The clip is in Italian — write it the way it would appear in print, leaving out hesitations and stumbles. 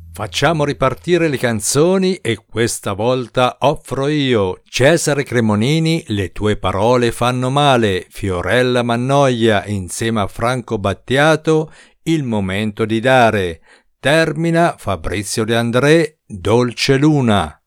Facciamo ripartire le canzoni e questa volta offro io. Cesare Cremonini, Le tue parole fanno male. Fiorella Mannoia insieme a Franco Battiato, Il momento di dare. Termina Fabrizio De André, Dolce Luna.